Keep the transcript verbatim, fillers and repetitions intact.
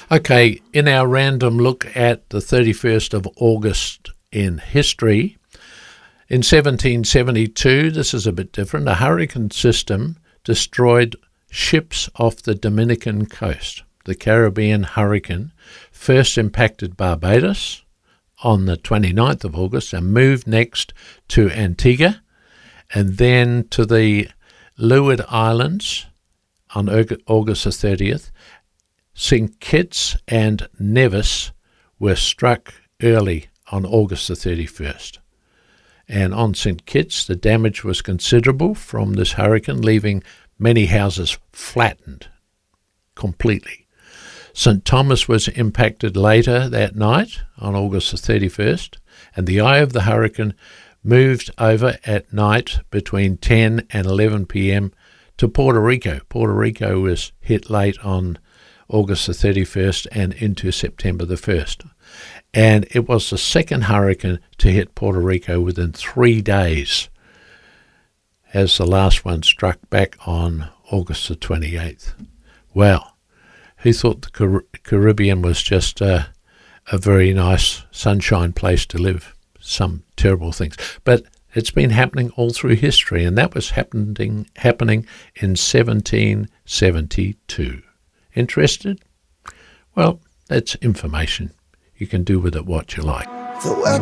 Okay, in our random look at the thirty-first of August in history, in seventeen seventy-two, this is a bit different, a hurricane system destroyed ships off the Dominican coast. The Caribbean hurricane first impacted Barbados on the twenty-ninth of August and moved next to Antigua and then to the Leeward Islands on August the thirtieth. Saint Kitts and Nevis were struck early on August the thirty-first. And on Saint Kitts, the damage was considerable from this hurricane, leaving many houses flattened completely. Saint Thomas was impacted later that night on August the thirty-first, and the eye of the hurricane moved over at night between ten and eleven p.m. to Puerto Rico. Puerto Rico was hit late on August the thirty-first and into September the first. And it was the second hurricane to hit Puerto Rico within three days, as the last one struck back on August the twenty-eighth. Wow, who thought the Car- Caribbean was just a, a very nice sunshine place to live? Some terrible things. But it's been happening all through history, and that was happening happening in seventeen seventy-two. Interested? Well, that's information. You can do with it what you like.